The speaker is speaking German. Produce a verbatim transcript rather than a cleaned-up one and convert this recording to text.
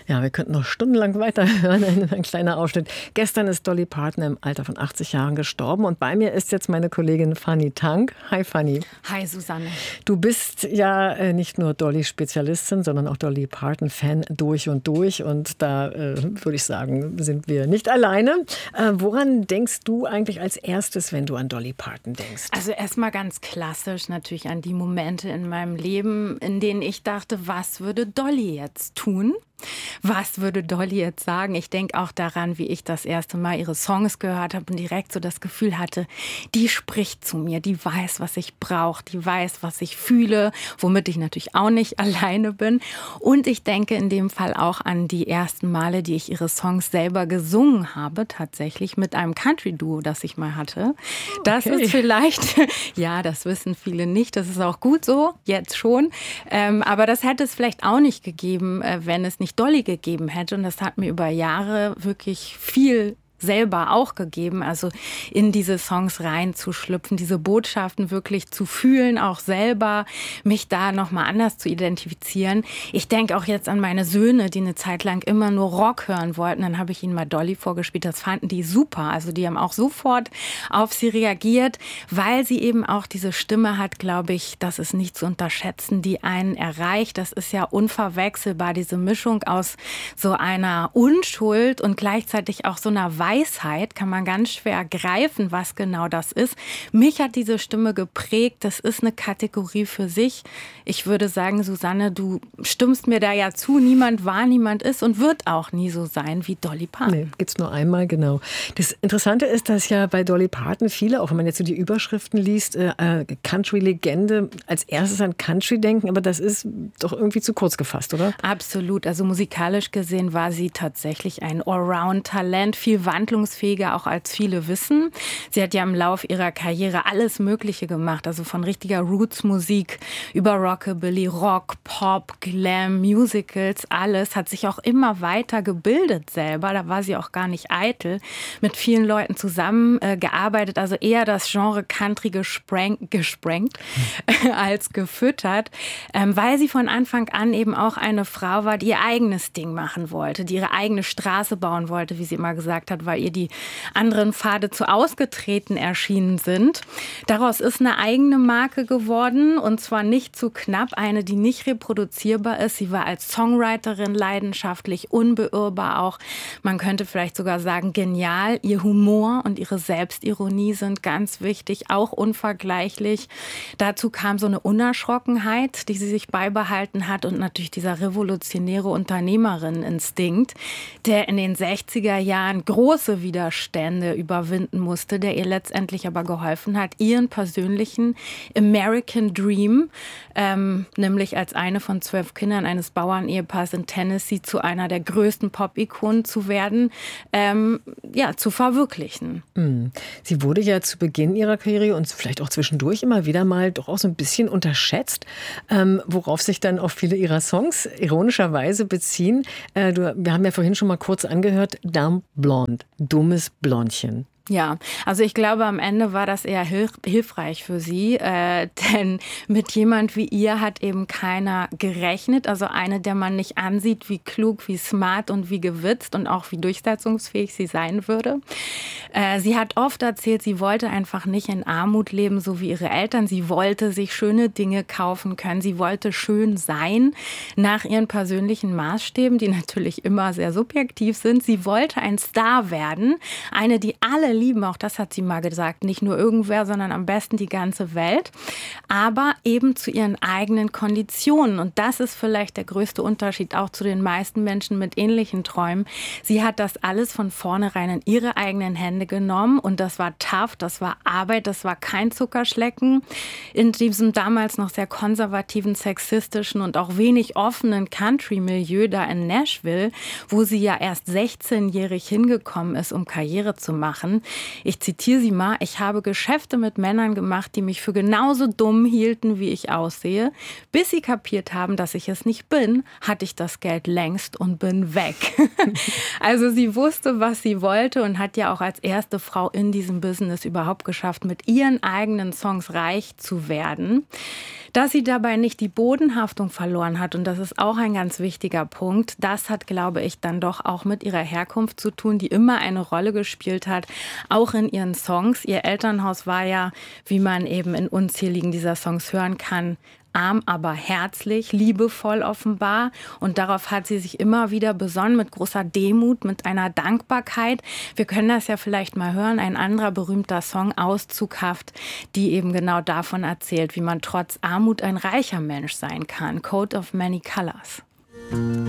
Ja, wir könnten noch stundenlang weiterhören. Ein, ein kleiner Ausschnitt. Gestern ist Dolly Parton im Alter von achtzig Jahren gestorben. Und bei mir ist jetzt meine Kollegin Fanny Tank. Hi Fanny. Hi Susanne. Du bist ja äh, nicht nur Dolly-Spezialistin, sondern auch Dolly Parton-Fan durch und durch. Und da äh, würde ich sagen, sind wir nicht alleine. Äh, woran denkst du eigentlich als erstes, wenn du an Dolly Parton denkst? Also erstmal ganz klassisch natürlich an die Momente in meinem Leben, in denen ich dachte, was würde Dolly jetzt tun? Was würde Dolly jetzt sagen? Ich denke auch daran, wie ich das erste Mal ihre Songs gehört habe und direkt so das Gefühl hatte, die spricht zu mir, die weiß, was ich brauche, die weiß, was ich fühle, womit ich natürlich auch nicht alleine bin. Und ich denke in dem Fall auch an die ersten Male, die ich ihre Songs selber gesungen habe, tatsächlich mit einem Country-Duo, das ich mal hatte. Das okay. ist vielleicht, ja, das wissen viele nicht, das ist auch gut so, jetzt schon. Ähm, aber das hätte es vielleicht auch nicht gegeben, äh, wenn es nicht Dolly gegeben hätte. Und das hat mir über Jahre wirklich viel selber auch gegeben, also in diese Songs reinzuschlüpfen, diese Botschaften wirklich zu fühlen, auch selber mich da nochmal anders zu identifizieren. Ich denke auch jetzt an meine Söhne, die eine Zeit lang immer nur Rock hören wollten. Dann habe ich ihnen mal Dolly vorgespielt. Das fanden die super. Also die haben auch sofort auf sie reagiert, weil sie eben auch diese Stimme hat, glaube ich, das ist nicht zu unterschätzen, die einen erreicht. Das ist ja unverwechselbar, diese Mischung aus so einer Unschuld und gleichzeitig auch so einer Weisheit, kann man ganz schwer greifen, was genau das ist. Mich hat diese Stimme geprägt. Das ist eine Kategorie für sich. Ich würde sagen, Susanne, du stimmst mir da ja zu. Niemand war, niemand ist und wird auch nie so sein wie Dolly Parton. Nee, gibt's nur einmal, genau. Das Interessante ist, dass ja bei Dolly Parton viele, auch wenn man jetzt so die Überschriften liest, äh, Country-Legende, als erstes an Country denken, aber das ist doch irgendwie zu kurz gefasst, oder? Absolut. Also musikalisch gesehen war sie tatsächlich ein Allround-Talent, viel wandlungsfähiger auch als viele wissen. Sie hat ja im Lauf ihrer Karriere alles Mögliche gemacht, also von richtiger Roots-Musik über Rockabilly, Rock, Pop, Glam, Musicals, alles, hat sich auch immer weiter gebildet selber, da war sie auch gar nicht eitel, mit vielen Leuten zusammen äh, gearbeitet, also eher das Genre Country gesprengt, gesprengt mhm. als gefüttert, ähm, weil sie von Anfang an eben auch eine Frau war, die ihr eigenes Ding machen wollte, die ihre eigene Straße bauen wollte, wie sie immer gesagt hat, weil ihr die anderen Pfade zu ausgetreten erschienen sind. Daraus ist eine eigene Marke geworden und zwar nicht zu knapp, eine, die nicht reproduzierbar ist. Sie war als Songwriterin leidenschaftlich, unbeirrbar auch. Man könnte vielleicht sogar sagen, genial. Ihr Humor und ihre Selbstironie sind ganz wichtig, auch unvergleichlich. Dazu kam so eine Unerschrockenheit, die sie sich beibehalten hat und natürlich dieser revolutionäre Unternehmerinneninstinkt, der in den sechziger Jahren große Widerstände überwinden musste, der ihr letztendlich aber geholfen hat, ihren persönlichen American Dream, ähm, nämlich als eine von zwölf Kindern eines Bauernehepaars in Tennessee zu einer der größten Pop-Ikonen zu werden, ähm, ja, zu verwirklichen. Sie wurde ja zu Beginn ihrer Karriere und vielleicht auch zwischendurch immer wieder mal doch auch so ein bisschen unterschätzt, ähm, worauf sich dann auch viele ihrer Songs ironischerweise beziehen. Äh, du, wir haben ja vorhin schon mal kurz angehört, Dumb Blonde. Dummes Blondchen. Ja, also ich glaube, am Ende war das eher hilf- hilfreich für sie, äh, denn mit jemand wie ihr hat eben keiner gerechnet. Also eine, der man nicht ansieht, wie klug, wie smart und wie gewitzt und auch wie durchsetzungsfähig sie sein würde. Äh, sie hat oft erzählt, sie wollte einfach nicht in Armut leben, so wie ihre Eltern. Sie wollte sich schöne Dinge kaufen können. Sie wollte schön sein nach ihren persönlichen Maßstäben, die natürlich immer sehr subjektiv sind. Sie wollte ein Star werden, eine, die alle lieben, auch das hat sie mal gesagt, nicht nur irgendwer, sondern am besten die ganze Welt, aber eben zu ihren eigenen Konditionen. Und das ist vielleicht der größte Unterschied auch zu den meisten Menschen mit ähnlichen Träumen. Sie hat das alles von vornherein in ihre eigenen Hände genommen und das war tough, das war Arbeit, das war kein Zuckerschlecken. In diesem damals noch sehr konservativen, sexistischen und auch wenig offenen Country-Milieu da in Nashville, wo sie ja erst sechzehnjährig hingekommen ist, um Karriere zu machen, beschrieben. Ich zitiere sie mal: Ich habe Geschäfte mit Männern gemacht, die mich für genauso dumm hielten, wie ich aussehe. Bis sie kapiert haben, dass ich es nicht bin, hatte ich das Geld längst und bin weg. Also sie wusste, was sie wollte und hat ja auch als erste Frau in diesem Business überhaupt geschafft, mit ihren eigenen Songs reich zu werden. Dass sie dabei nicht die Bodenhaftung verloren hat, und das ist auch ein ganz wichtiger Punkt, das hat, glaube ich, dann doch auch mit ihrer Herkunft zu tun, die immer eine Rolle gespielt hat, auch in ihren Songs. Ihr Elternhaus war ja, wie man eben in unzähligen dieser Songs hören kann, arm, aber herzlich, liebevoll offenbar. Und darauf hat sie sich immer wieder besonnen, mit großer Demut, mit einer Dankbarkeit. Wir können das ja vielleicht mal hören. Ein anderer berühmter Song, Auszughaft, die eben genau davon erzählt, wie man trotz Armut ein reicher Mensch sein kann. Coat of Many Colors.